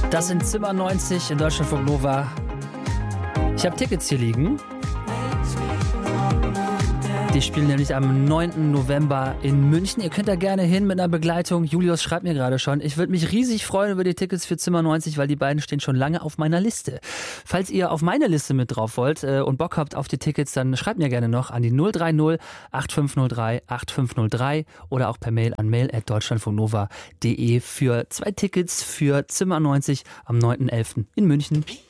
Das sind Zimmer 90 in Deutschlandfunk Nova. Ich habe Tickets hier liegen. Die spielen nämlich am 9. November in München. Ihr könnt da gerne hin mit einer Begleitung. Julius schreibt mir gerade schon. Ich würde mich riesig freuen über die Tickets für Zimmer 90, weil die beiden stehen schon lange auf meiner Liste. Falls ihr auf meine Liste mit drauf wollt und Bock habt auf die Tickets, dann schreibt mir gerne noch an die 030 8503 8503 oder auch per Mail an mail@deutschlandfunknova.de für 2 Tickets für Zimmer 90 am 9.11. in München.